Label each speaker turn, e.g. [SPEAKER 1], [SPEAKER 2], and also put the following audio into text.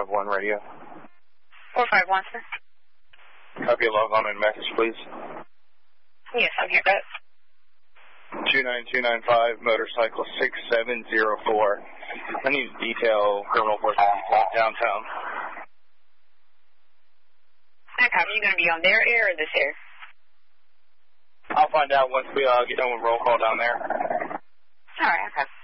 [SPEAKER 1] 451 radio.
[SPEAKER 2] 451, sir.
[SPEAKER 1] Copy, log on and message, please.
[SPEAKER 2] Yes, I'm here, but
[SPEAKER 1] 29295, motorcycle 6704. I need to detail criminal enforcement downtown.
[SPEAKER 2] Okay, are you going to be on their air or this air?
[SPEAKER 1] I'll find out once we get done with roll call down there.
[SPEAKER 2] All right, okay.